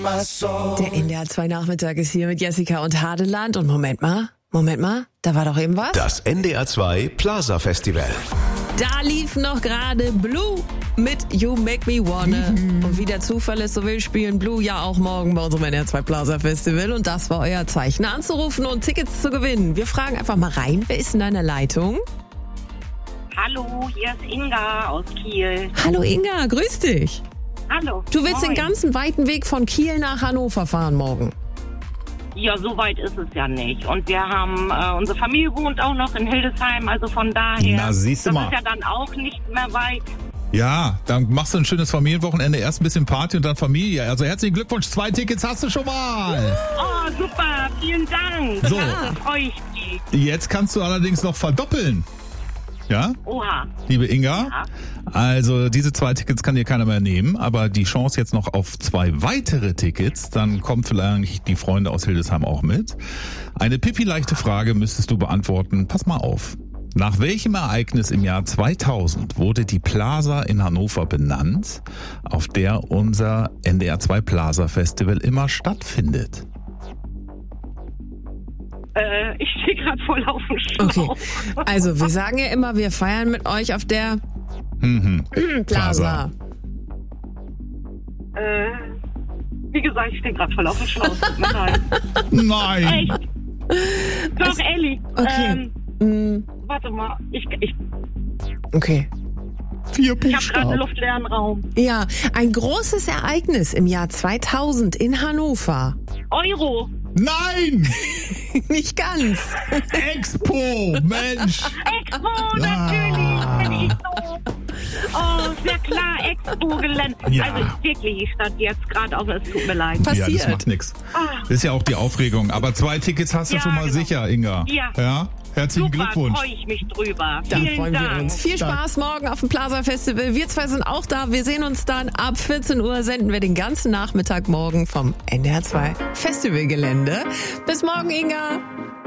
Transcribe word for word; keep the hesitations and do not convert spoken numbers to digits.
Der N D R zwei Nachmittag ist hier mit Jessica und Hadeland. Und Moment mal, Moment mal, da war doch eben was. Das N D R zwei Plaza Festival. Da lief noch gerade Blue mit You Make Me Wanna. Mhm. Und wie der Zufall es so will, spielen Blue ja auch morgen bei unserem N D R zwei Plaza Festival. Und das war euer Zeichen, anzurufen und Tickets zu gewinnen. Wir fragen einfach mal rein, wer ist in deiner Leitung? Hallo, hier ist Inga aus Kiel. Hallo Inga, grüß dich. Hallo. Du willst Moin. den ganzen weiten Weg von Kiel nach Hannover fahren morgen? Ja, so weit ist es ja nicht. Und wir haben, äh, unsere Familie wohnt auch noch in Hildesheim, also von daher. Na, siehst du das mal. ist ja dann auch nicht mehr weit. Ja, dann machst du ein schönes Familienwochenende. Erst ein bisschen Party und dann Familie. Also herzlichen Glückwunsch, zwei Tickets hast du schon mal. Oh, super, vielen Dank. So. Ja, freue ich mich. Jetzt kannst du allerdings noch verdoppeln. Ja? Oha. Liebe Inga, Ja. also diese zwei Tickets kann dir keiner mehr nehmen, aber die Chance jetzt noch auf zwei weitere Tickets, dann kommen vielleicht die Freunde aus Hildesheim auch mit. Eine pipi-leichte Frage müsstest du beantworten. Pass mal auf. Nach welchem Ereignis im Jahr zweitausend wurde die Plaza in Hannover benannt, auf der unser N D R zwei Plaza Festival immer stattfindet? Äh, ich stehe gerade voll auf dem Schlauch. Okay, also wir sagen ja immer, wir feiern mit euch auf der Mhm. Plaza. Äh, wie gesagt, ich stehe gerade voll auf dem Schlauch. Tut mir leid. Nein! Echt? Doch, ehrlich. Okay. Ähm, Mm, warte mal, ich, ich, okay. Vier ich habe gerade einen Buchstaben. luftleeren Raum. Ja, ein großes Ereignis im Jahr zweitausend in Hannover. Euro. Nein! Nicht ganz. Expo! Mensch! Expo, Ah. natürlich. Bin ich so. Oh, sehr klar, Expo-Gelände. Ja. Also wirklich, ich stand jetzt gerade auf, es tut mir leid. Ja, das Passiert. macht nix. Ah. Das ist ja auch die Aufregung. Aber zwei Tickets hast du Ja, schon mal genau. sicher, Inga. Ja. Ja? Herzlichen Super, Glückwunsch. freue ich mich drüber. Da Vielen freuen wir Dank. uns. Viel Spaß morgen auf dem Plaza Festival. Wir zwei sind auch da. Wir sehen uns dann ab vierzehn Uhr. Senden wir den ganzen Nachmittag morgen vom N D R zwei Festivalgelände. Bis morgen, Inga.